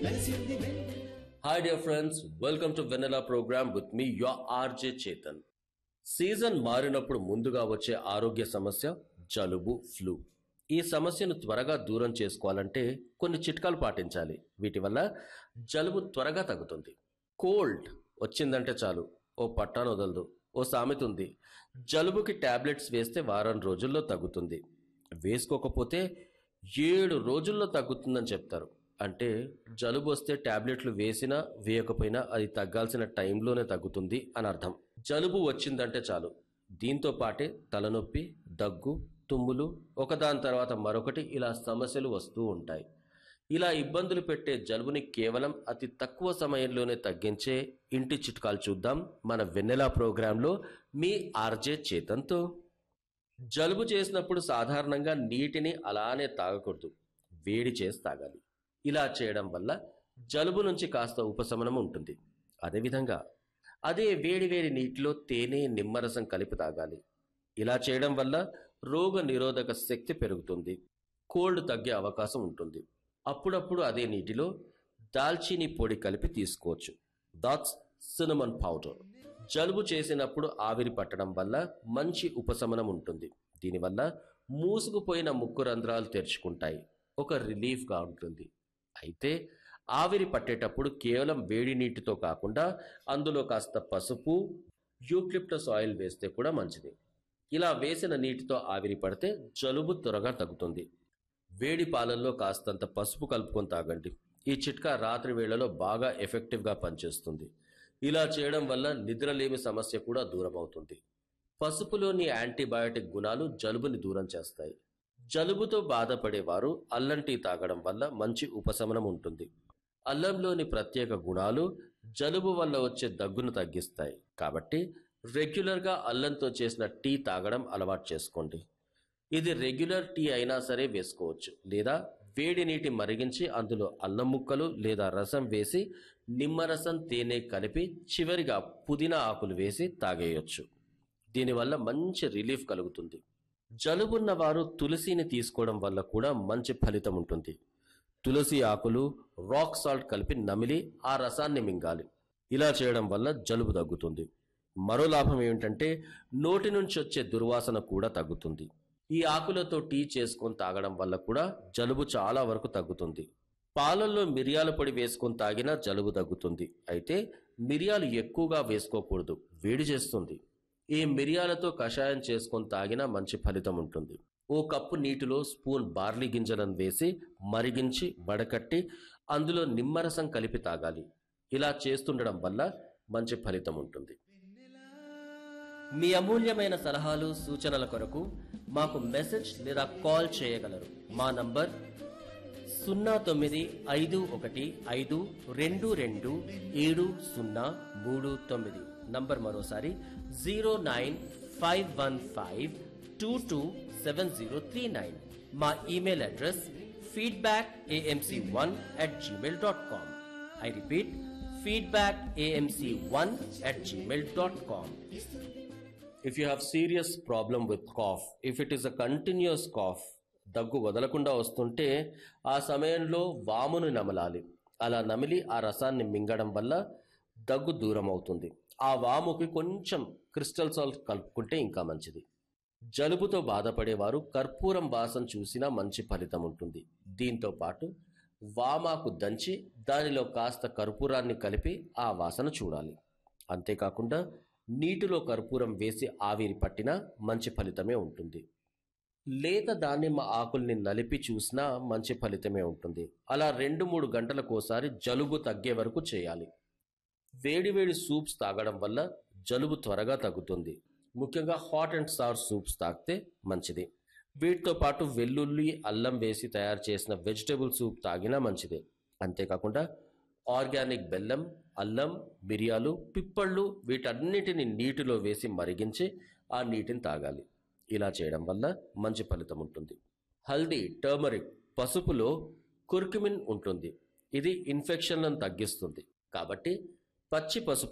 Hi dear friends, welcome to Vanilla program with me, your RJ Chetan. Season మారినప్పుడు ముందుగా వచ్చే ఆరోగ్య సమస్య జలుబు, ఫ్లూ. ఈ సమస్యను త్వరగా దూరం చేసుకోవాలంటే కొన్ని చిట్కాలు పాటించాలి. వీటి వల్ల జలుబు త్వరగా తగ్గుతుంది. కోల్డ్ వచ్చిందంటే చాలు, ఓ పట్టాను వదలదు. ఓ సామెత ఉంది, జలుబుకి టాబ్లెట్స్ వేస్తే వారం రోజుల్లో తగ్గుతుంది, వేసుకోకపోతే 7 రోజుల్లో తగ్గుతుందని చెప్తారు. అంటే జలుబు వస్తే టాబ్లెట్లు వేసినా వేయకపోయినా అది తగ్గాల్సిన టైంలోనే తగ్గుతుంది అని అర్థం. జలుబు వచ్చిందంటే చాలు, దీంతో పాటే తలనొప్పి, దగ్గు, తుమ్ములు, ఒకదాని తర్వాత మరొకటి ఇలా సమస్యలు వస్తూ ఉంటాయి. ఇలా ఇబ్బందులు పెట్టే జలుబుని కేవలం అతి తక్కువ సమయంలోనే తగ్గించే ఇంటి చిట్కాలు చూద్దాం మన వెన్నెలా ప్రోగ్రాంలో మీ ఆర్జే చేతన్తో. జలుబు చేసినప్పుడు సాధారణంగా నీటిని అలానే తాగకూడదు, వేడి చేసి తాగాలి. ఇలా చేయడం వల్ల జలుబు నుంచి కాస్త ఉపశమనం ఉంటుంది. అదేవిధంగా అదే వేడి వేడి నీటిలో తేనె, నిమ్మరసం కలిపి తాగాలి. ఇలా చేయడం వల్ల రోగ నిరోధక శక్తి పెరుగుతుంది, కోల్డ్ తగ్గే అవకాశం ఉంటుంది. అప్పుడప్పుడు అదే నీటిలో దాల్చీని పొడి కలిపి తీసుకోవచ్చు. That's cinnamon powder. జలుబు చేసినప్పుడు ఆవిరి పట్టడం వల్ల మంచి ఉపశమనం ఉంటుంది. దీనివల్ల మూసుకుపోయిన ముక్కు రంధ్రాలు తెరుచుకుంటాయి, ఒక రిలీఫ్గా ఉంటుంది. అయితే ఆవిరి పట్టేటప్పుడు కేవలం వేడి నీటితో కాకుండా అందులో కాస్త పసుపు, యూక్లిప్టస్ ఆయిల్ వేస్తే కూడా మంచిది. ఇలా వేసిన నీటితో ఆవిరి పడితే జలుబు త్వరగా తగ్గుతుంది. వేడి పాలల్లో కాస్తంత పసుపు కలుపుకొని తాగండి. ఈ చిట్కా రాత్రి వేళలో బాగా ఎఫెక్టివ్గా పనిచేస్తుంది. ఇలా చేయడం వల్ల నిద్రలేమి సమస్య కూడా దూరం అవుతుంది. పసుపులోని యాంటీబయాటిక్ గుణాలు జలుబుని దూరం చేస్తాయి. జలుబుతో బాధపడేవారు అల్లం టీ తాగడం వల్ల మంచి ఉపశమనం ఉంటుంది. అల్లంలోని ప్రత్యేక గుణాలు జలుబు వల్ల వచ్చే దగ్గును తగ్గిస్తాయి. కాబట్టి రెగ్యులర్గా అల్లంతో చేసిన టీ తాగడం అలవాటు చేసుకోండి. ఇది రెగ్యులర్ టీ అయినా సరే వేసుకోవచ్చు, లేదా వేడి నీటి మరిగించి అందులో అల్లం ముక్కలు లేదా రసం వేసి నిమ్మరసం, తేనె కలిపి చివరిగా పుదీనా ఆకులు వేసి తాగేయొచ్చు. దీనివల్ల మంచి రిలీఫ్ కలుగుతుంది. జలుబున్న వారు తులసిని తీసుకోవడం వల్ల కూడా మంచి ఫలితం ఉంటుంది. తులసి ఆకులు, రాక్ సాల్ట్ కలిపి నమిలి ఆ రసాన్ని మింగాలి. ఇలా చేయడం వల్ల జలుబు తగ్గుతుంది. మరో లాభం ఏమిటంటే నోటి నుంచి వచ్చే దుర్వాసన కూడా తగ్గుతుంది. ఈ ఆకులతో టీ చేసుకొని తాగడం వల్ల కూడా జలుబు చాలా వరకు తగ్గుతుంది. పాలల్లో మిరియాల పొడి వేసుకొని తాగినా జలుబు తగ్గుతుంది. అయితే మిరియాలు ఎక్కువగా వేసుకోకూడదు, వేడి చేస్తుంది. ఈ మిరియాలతో కషాయం చేసుకొని తాగినా మంచి ఫలితం ఉంటుంది. ఓ కప్పు నీటిలో స్పూన్ బార్లీ గింజలను వేసి మరిగించి వడకట్టి అందులో నిమ్మరసం కలిపి తాగాలి. ఇలా చేస్తుండడం వల్ల మంచి ఫలితం ఉంటుంది. మీ అమూల్యమైన సలహాలు, సూచనల కొరకు మాకు మెసేజ్ లేదా కాల్ చేయగలరు. మా నంబర్ 0951522739. నంబర్ మరోసారి 09515227039. మా email address feedbackamc1@gmail.com. I repeat, feedbackamc1@gmail.com. If you have serious problem with cough, if it is a continuous cough, దగ్గు వదలకుండా వస్తుంటే ఆ సమయంలో వామును నమలాలి. అలా నమిలి ఆ రసాన్ని మింగడం వల్ల దగ్గు దూరం అవుతుంది. ఆ వాముకి కొంచెం క్రిస్టల్ సాల్ట్ కలుపుకుంటే ఇంకా మంచిది. జలుబుతో బాధపడేవారు కర్పూరం వాసన చూసినా మంచి ఫలితం ఉంటుంది. దీంతో పాటు వామాకు దంచి దానిలో కాస్త కర్పూరాన్ని కలిపి ఆ వాసన చూడాలి. అంతేకాకుండా నీటిలో కర్పూరం వేసి ఆవిరి పట్టినా మంచి ఫలితమే ఉంటుంది. లేత దానిమ్మ ఆకుల్ని నలిపి చూసినా మంచి ఫలితమే ఉంటుంది. అలా 2-3 గంటలకోసారి జలుబు తగ్గే వరకు చేయాలి. వేడివేడి సూప్స్ తాగడం వల్ల జలుబు త్వరగా తగ్గుతుంది. ముఖ్యంగా హాట్ అండ్ సవర్ సూప్స్ తాగితే మంచిది. వీటితో పాటు వెల్లుల్లి, అల్లం వేసి తయారు చేసిన వెజిటబుల్ సూప్ తాగినా మంచిదే. అంతేకాకుండా ఆర్గానిక్ బెల్లం, అల్లం, మిరియాలు, పిప్పళ్ళు వీటన్నిటిని నీటిలో వేసి మరిగించి ఆ నీటిని తాగాలి. ఇలా చేయడం వల్ల మంచి ఫలితం ఉంటుంది. హల్దీ, టర్మరిక్, పసుపులో కుర్కుమిన్ ఉంటుంది. ఇది ఇన్ఫెక్షన్లను తగ్గిస్తుంది. కాబట్టి పచ్చి పసుపు